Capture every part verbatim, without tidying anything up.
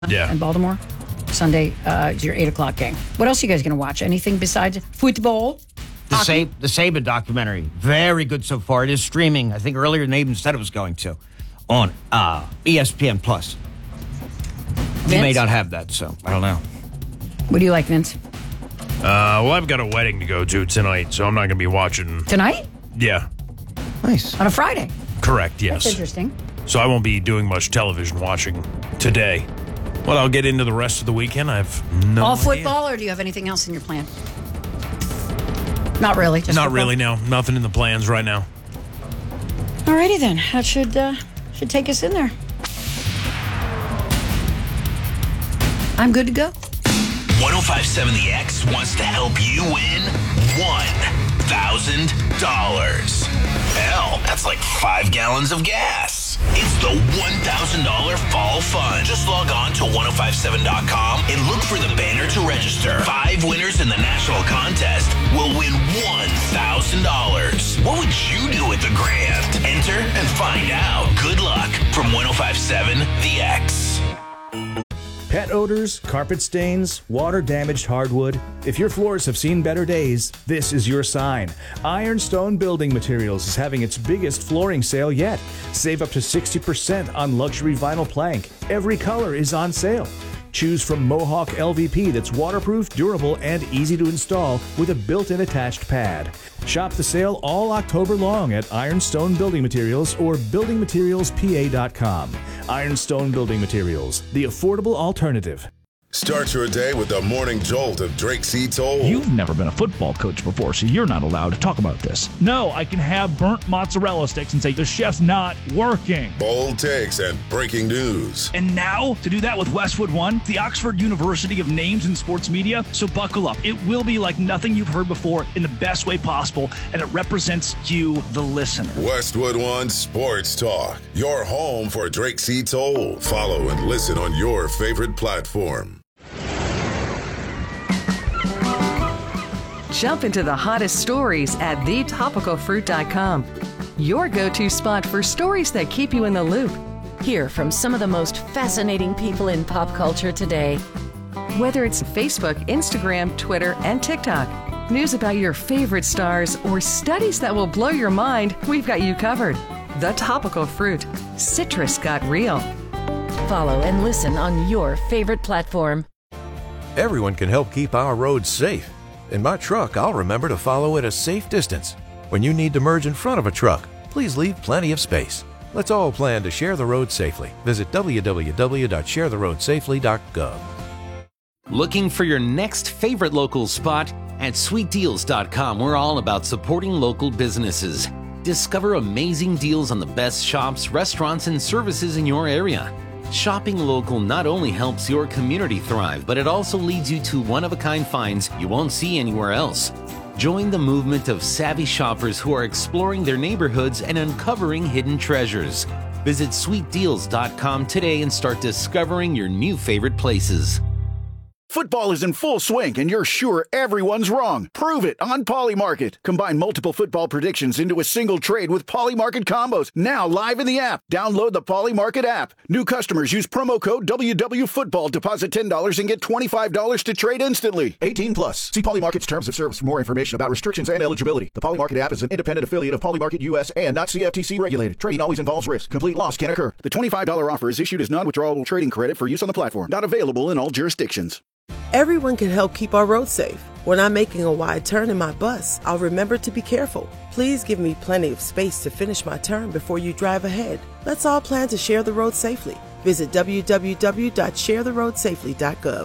Yeah. in Baltimore. Sunday uh, is your eight o'clock game. What else are you guys going to watch? Anything besides football? The, Sab- the Saban documentary. Very good so far. It is streaming. I think earlier than they even said it was going to. On uh, E S P N Plus. Vince? You may not have that, so I don't know. What do you like, Vince? Uh, well, I've got a wedding to go to tonight, so I'm not going to be watching. Tonight? Yeah. Nice. On a Friday? Correct, yes. That's interesting. So I won't be doing much television watching today. Well, I'll get into the rest of the weekend. I have no All idea. football, or do you have anything else in your plan? Not really. Just Not football? really, no. Nothing in the plans right now. Alrighty then. That should uh, should take us in there. I'm good to go. one oh five point seven The X wants to help you win one thousand dollars. Hell, that's like five gallons of gas. It's the one thousand dollars Fall Fund. Just log on to ten fifty-seven dot com and look for the banner to register. Five winners in the national contest will win one thousand dollars. What would you do with the grand? Enter and find out. Good luck from ten fifty-seven The X. Pet odors, carpet stains, water-damaged hardwood. If your floors have seen better days, this is your sign. Ironstone Building Materials is having its biggest flooring sale yet. Save up to sixty percent on luxury vinyl plank. Every color is on sale. Choose from Mohawk L V P that's waterproof, durable, and easy to install with a built-in attached pad. Shop the sale all October long at Ironstone Building Materials or building materials p a dot com. Ironstone Building Materials, the affordable alternative. Start your day with the morning jolt of Drake C. Toll. You've never been a football coach before, so you're not allowed to talk about this. No, I can have burnt mozzarella sticks and say the chef's not working. Bold takes and breaking news. And now, to do that with Westwood One, the Oxford University of Names in Sports Media. So buckle up. It will be like nothing you've heard before in the best way possible, and it represents you, the listener. Westwood One Sports Talk, your home for Drake C. Toll. Follow and listen on your favorite platform. Jump into the hottest stories at the topical fruit dot com. Your go-to spot for stories that keep you in the loop. Hear from some of the most fascinating people in pop culture today. Whether it's Facebook, Instagram, Twitter, and TikTok, news about your favorite stars, or studies that will blow your mind, we've got you covered. The Topical Fruit. Citrus got real. Follow and listen on your favorite platform. Everyone can help keep our roads safe. In my truck, I'll remember to follow at a safe distance. When you need to merge in front of a truck, please leave plenty of space. Let's all plan to share the road safely. Visit w w w dot share the road safely dot gov. Looking for your next favorite local spot? At sweet deals dot com, we're all about supporting local businesses. Discover amazing deals on the best shops, restaurants, and services in your area. Shopping local not only helps your community thrive, but it also leads you to one-of-a-kind finds you won't see anywhere else. Join the movement of savvy shoppers who are exploring their neighborhoods and uncovering hidden treasures. Visit sweet deals dot com today and start discovering your new favorite places. Football is in full swing, and you're sure everyone's wrong. Prove it on Polymarket. Combine multiple football predictions into a single trade with Polymarket combos. Now live in the app. Download the Polymarket app. New customers use promo code W W Football. Deposit ten dollars and get twenty-five dollars to trade instantly. eighteen plus. See Polymarket's terms of service for more information about restrictions and eligibility. The Polymarket app is an independent affiliate of Polymarket U S and not C F T C regulated. Trading always involves risk. Complete loss can occur. The twenty-five dollars offer is issued as non-withdrawable trading credit for use on the platform. Not available in all jurisdictions. Everyone can help keep our roads safe. When I'm making a wide turn in my bus, I'll remember to be careful. Please give me plenty of space to finish my turn before you drive ahead. Let's all plan to share the road safely. Visit w w w dot share the road safely dot gov.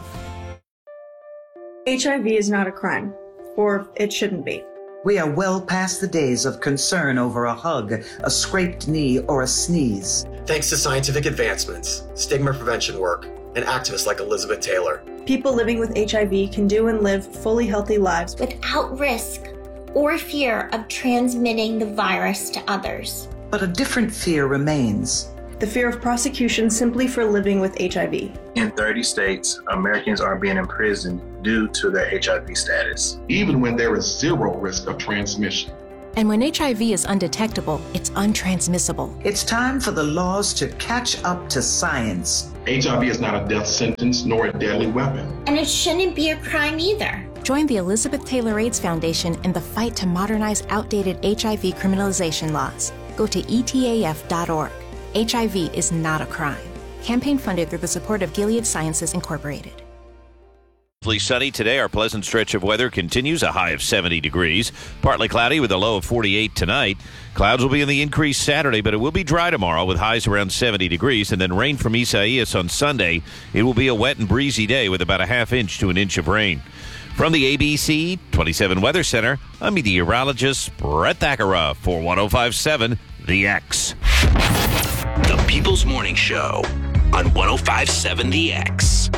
H I V is not a crime, or it shouldn't be. We are well past the days of concern over a hug, a scraped knee, or a sneeze. Thanks to scientific advancements, stigma prevention work, and activists like Elizabeth Taylor. People living with H I V can do and live fully healthy lives without risk or fear of transmitting the virus to others. But a different fear remains. The fear of prosecution simply for living with H I V. In thirty states, Americans are being imprisoned due to their H I V status, even when there is zero risk of transmission. And when H I V is undetectable, it's untransmissible. It's time for the laws to catch up to science. H I V is not a death sentence nor a deadly weapon. And it shouldn't be a crime either. Join the Elizabeth Taylor AIDS Foundation in the fight to modernize outdated H I V criminalization laws. Go to E T A F dot org. H I V is not a crime. Campaign funded through the support of Gilead Sciences Incorporated. Sunny today. Our pleasant stretch of weather continues, a high of seventy degrees. Partly cloudy with a low of forty-eight tonight. Clouds will be in the increase Saturday, but it will be dry tomorrow with highs around seventy degrees. And then rain from Isaias on Sunday. It will be a wet and breezy day with about a half inch to an inch of rain. From the A B C twenty-seven Weather Center, I'm meteorologist Brett Thakara for one oh five point seven The X. The People's Morning Show on one oh five point seven The X.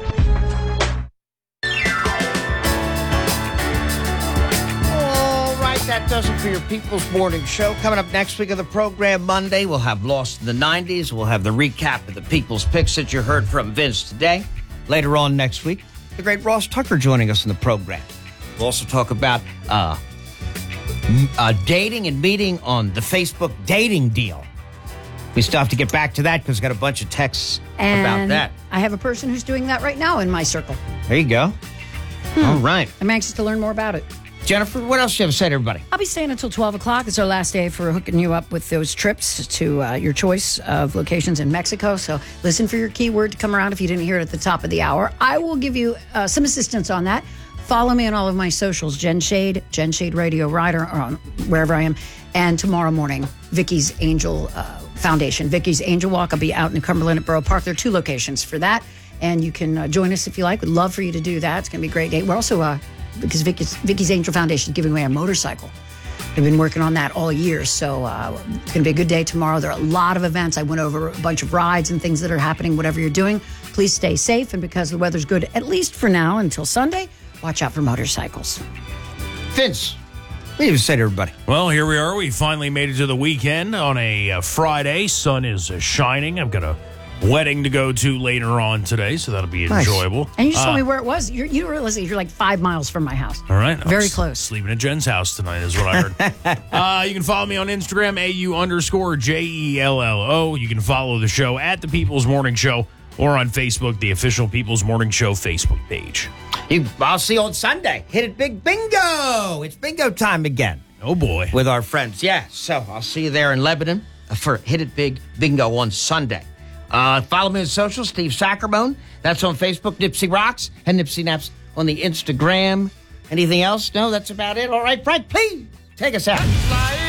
That does it for your People's Morning Show. Coming up next week of the program, Monday, we'll have Lost in the nineties. We'll have the recap of the People's Picks that you heard from Vince today. Later on next week, the great Ross Tucker joining us in the program. We'll also talk about uh, uh, dating and meeting on the Facebook dating deal. We still have to get back to that because we've got a bunch of texts and about that. I have a person who's doing that right now in my circle. There you go. Hmm. All right. I'm anxious to learn more about it. Jennifer, what else do you have to say to everybody? I'll be staying until twelve o'clock. It's our last day for hooking you up with those trips to uh, your choice of locations in Mexico. So listen for your keyword to come around if you didn't hear it at the top of the hour. I will give you uh, some assistance on that. Follow me on all of my socials, Jen Shade, Jen Shade Radio Rider, or on wherever I am. And tomorrow morning, Vicky's Angel uh, Foundation, Vicky's Angel Walk. I'll be out in Cumberland at Borough Park. There are two locations for that. And you can uh, join us if you like. We'd love for you to do that. It's going to be a great day. We're also... Uh, because Vicky's, Vicky's Angel Foundation is giving away a motorcycle. They've been working on that all year, so uh, it's going to be a good day tomorrow. There are a lot of events. I went over a bunch of rides and things that are happening, whatever you're doing. Please stay safe, and because the weather's good, at least for now, until Sunday, watch out for motorcycles. Vince, what do you have to say to everybody? Well, here we are. We finally made it to the weekend on a uh, Friday. Sun is uh, shining. I've got a wedding to go to later on today, so that'll be Nice. enjoyable. And you just uh, told me where it was. You're, you realize you're like five miles from my house. All right. Very I'm close. Sleeping at Jen's house tonight is what I heard. uh, you can follow me on Instagram, A U underscore J E L L O. You can follow the show at The People's Morning Show or on Facebook, the official People's Morning Show Facebook page. You, I'll see you on Sunday. Hit it big bingo. It's bingo time again. Oh, boy. With our friends. Yeah, so I'll see you there in Lebanon for Hit It Big Bingo on Sunday. Uh, follow me on social, Steve Sacramone. That's on Facebook, Nipsey Rocks, and Nipsey Naps on the Instagram. Anything else? No, that's about it. All right, Frank, please take us out.